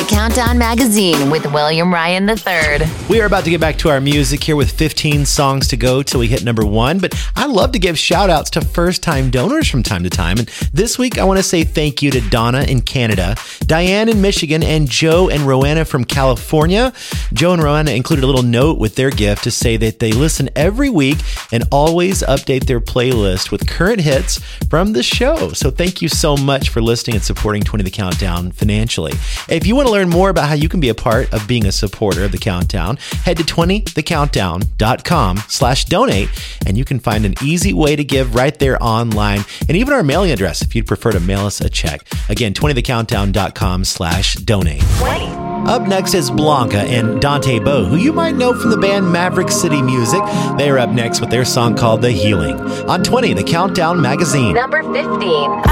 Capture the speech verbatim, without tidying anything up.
Countdown Magazine with William Ryan the third. We are about to get back to our music here with fifteen songs to go till we hit number one, but I love to give shout outs to first-time donors from time to time. And this week, I want to say thank you to Donna in Canada, Diane in Michigan, and Joe and Roanna from California. Joe and Roanna included a little note with their gift to say that they listen every week and always update their playlist with current hits from the show. So thank you so much for listening and supporting twenty The Countdown financially. If you want to learn more about how you can be a part of being a supporter of The Countdown, head to twenty the countdown dot com slash donate, and you can find an easy way to give right there online, and even our mailing address if you'd prefer to mail us a check. Again, twenty the countdown dot com slash donate. Up next is Blanca and Dante Bowe, who you might know from the band Maverick City Music. They are up next with their song called The Healing on twenty The Countdown Magazine. Number fifteen.